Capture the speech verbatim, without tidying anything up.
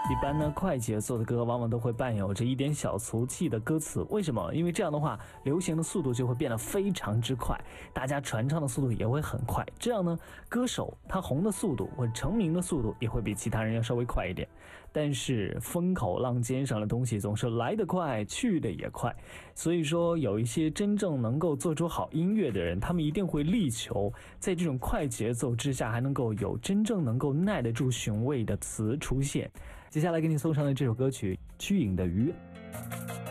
一般呢，快节奏的歌往往都会伴有着一点小俗气的歌词，为什么？因为这样的话，流行的速度就会变得非常之快，大家传唱的速度也会很快。这样呢，歌手他红的速度或成名的速度也会比其他人要稍微快一点。但是风口浪尖上的东西总是来得快，去得也快，所以说有一些真正能够做出好音乐的人，他们一定会力求在这种快节奏之下，还能够有真正能够耐得住寻味的词出现。接下来给你送上的这首歌曲《瞿颖的鱼》。